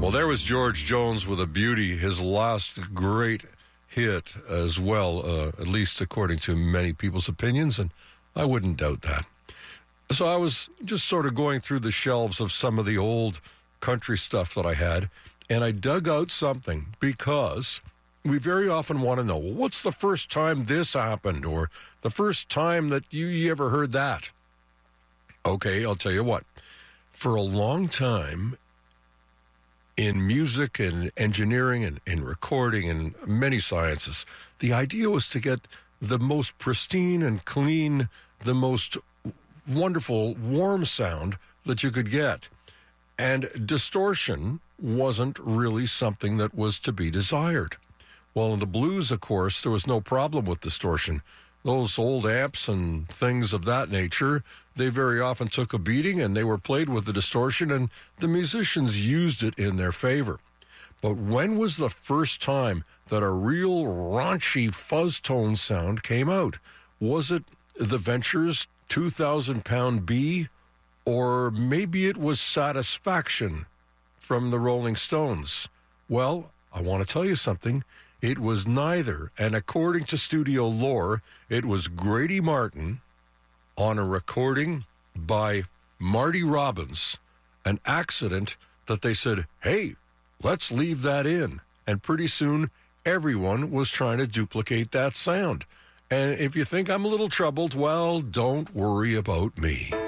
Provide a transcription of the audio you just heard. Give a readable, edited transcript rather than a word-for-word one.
Well, there was George Jones with a beauty, his last great hit as well, at least according to many people's opinions, and I wouldn't doubt that. So I was just sort of going through the shelves of some of the old country stuff that I had, and I dug out something because we very often want to know, well, what's the first time this happened, or the first time that you ever heard that? Okay, I'll tell you what. For a long time, in music and engineering and in recording and many sciences, the idea was to get the most pristine and clean, the most wonderful, warm sound that you could get. And distortion wasn't really something that was to be desired. Well, in the blues, of course, there was no problem with distortion. Those old amps and things of that nature, they very often took a beating and they were played with the distortion, and the musicians used it in their favor. But when was the first time that a real raunchy fuzz tone sound came out? Was it the Ventures' 2,000-pound bee? Or maybe it was Satisfaction from the Rolling Stones? Well, I want to tell you something. It was neither, and according to studio lore, it was Grady Martin on a recording by Marty Robbins, an accident that they said, hey, let's leave that in. And pretty soon, everyone was trying to duplicate that sound. And if you think I'm a little troubled, well, don't worry about me.